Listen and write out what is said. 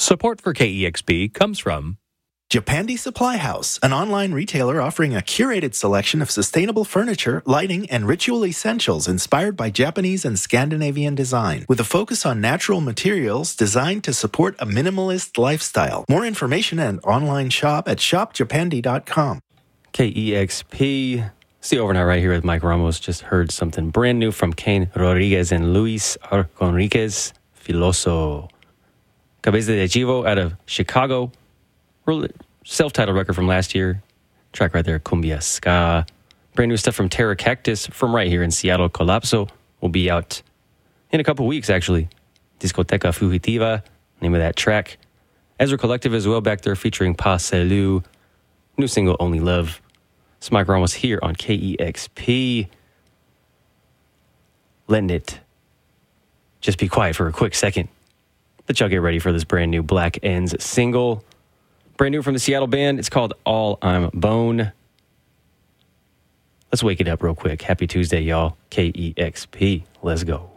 Support for KEXP comes from Japandi Supply House, an online retailer offering a curated selection of sustainable furniture, lighting, and ritual essentials inspired by Japanese and Scandinavian design, with a focus on natural materials designed to support a minimalist lifestyle. More information and online shop at shopjapandi.com. KEXP. It's the Overnight right here with Mike Ramos. Just heard something brand new from Kane Rodriguez and Luis Arconriquez, Filoso. Cabeza de Chivo out of Chicago. Self-titled record from last year. Track right there, Cumbia Ska. Brand new stuff from Terra Cactus from right here in Seattle. Colapso will be out in a couple weeks, actually. Discoteca Fugitiva, name of that track. Ezra Collective as well back there featuring Pa Selu. New single, Only Love. It's Mike Ramos here on KEXP. Letting it just be quiet for a quick second. Let y'all get ready for this brand new Black Ends single. Brand new from the Seattle band. It's called All I'm Bone. Let's wake it up real quick. Happy Tuesday, y'all. KEXP. Let's go.